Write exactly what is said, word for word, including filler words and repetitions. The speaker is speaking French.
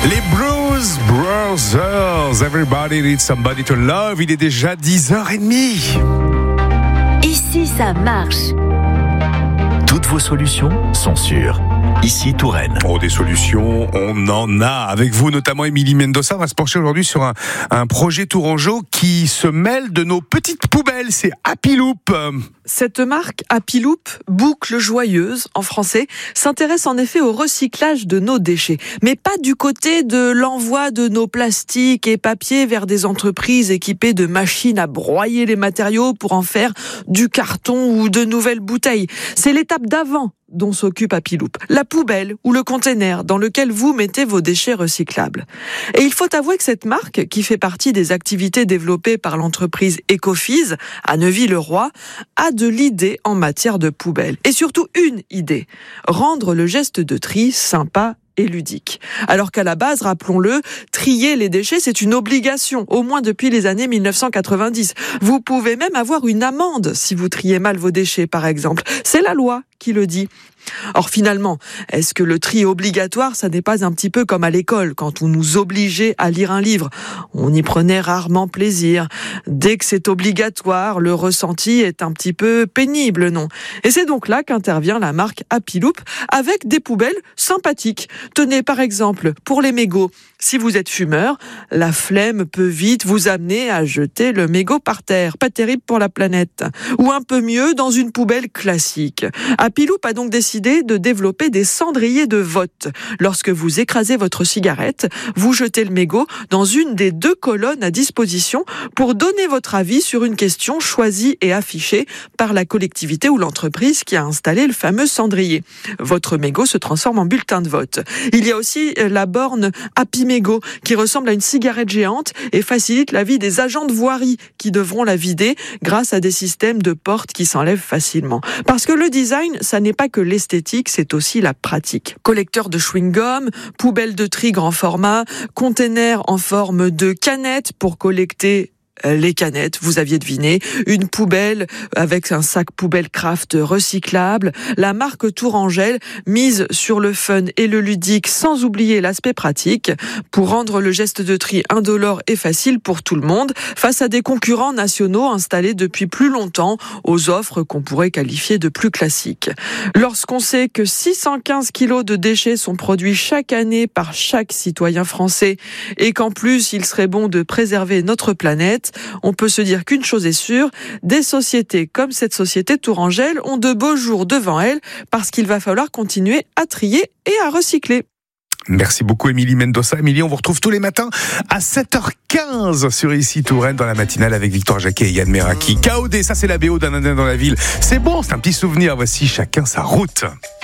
Les Blues Brothers, Everybody Needs Somebody to Love. Il est déjà dix heures trente. Ici, ça marche. Toutes vos solutions sont sûres. Ici, Touraine. Oh, des solutions, on en a. Avec vous, notamment Émilie Mendoza, on va se pencher aujourd'hui sur un, un projet tourangeau qui se mêle de nos petites poubelles. C'est Happy Loop. Cette marque Happy Loop, boucle joyeuse en français, s'intéresse en effet au recyclage de nos déchets. Mais pas du côté de l'envoi de nos plastiques et papiers vers des entreprises équipées de machines à broyer les matériaux pour en faire du carton ou de nouvelles bouteilles. C'est l'étape d'avant dont s'occupe Happy Loop, la poubelle ou le container dans lequel vous mettez vos déchets recyclables. Et il faut avouer que cette marque, qui fait partie des activités développées par l'entreprise Ecofys à Neuville-le-Roi, a de l'idée en matière de poubelle. Et surtout une idée, rendre le geste de tri sympa et ludique. Alors qu'à la base, rappelons-le, trier les déchets, c'est une obligation, au moins depuis les années mille neuf cent quatre-vingt-dix. Vous pouvez même avoir une amende si vous triez mal vos déchets, par exemple. C'est la loi qui le dit. Or finalement, est-ce que le tri obligatoire, ça n'est pas un petit peu comme à l'école, quand on nous obligeait à lire un livre? On y prenait rarement plaisir. Dès que c'est obligatoire, le ressenti est un petit peu pénible, non? Et c'est donc là qu'intervient la marque Happy Loop avec des poubelles sympathiques. Tenez par exemple, pour les mégots, si vous êtes fumeur, la flemme peut vite vous amener à jeter le mégot par terre. Pas terrible pour la planète. Ou un peu mieux, dans une poubelle classique. Happy Loop a donc décidé de développer des cendriers de vote. Lorsque vous écrasez votre cigarette, vous jetez le mégot dans une des deux colonnes à disposition pour donner votre avis sur une question choisie et affichée par la collectivité ou l'entreprise qui a installé le fameux cendrier. Votre mégot se transforme en bulletin de vote. Il y a aussi la borne Happy Mégot qui ressemble à une cigarette géante et facilite la vie des agents de voirie qui devront la vider grâce à des systèmes de portes qui s'enlèvent facilement. Parce que le design, ça n'est pas que l'esthétique, c'est aussi la pratique. Collecteur de chewing-gum, poubelle de tri grand format, container en forme de canette pour collecter les canettes, vous aviez deviné, une poubelle avec un sac poubelle craft recyclable. La marque Tourangelle mise sur le fun et le ludique sans oublier l'aspect pratique pour rendre le geste de tri indolore et facile pour tout le monde face à des concurrents nationaux installés depuis plus longtemps aux offres qu'on pourrait qualifier de plus classiques. Lorsqu'on sait que six cent quinze kilos de déchets sont produits chaque année par chaque citoyen français et qu'en plus il serait bon de préserver notre planète, on peut se dire qu'une chose est sûre, des sociétés comme cette société Tourangelle ont de beaux jours devant elles parce qu'il va falloir continuer à trier et à recycler. Merci beaucoup Émilie Mendoza. Émilie, on vous retrouve tous les matins à sept heures quinze sur Ici Touraine dans la matinale avec Victoire Jacquet et Yann Meraki. K O D, ça c'est la B O d'un Indien dans la ville. C'est bon, c'est un petit souvenir. Voici Chacun sa route.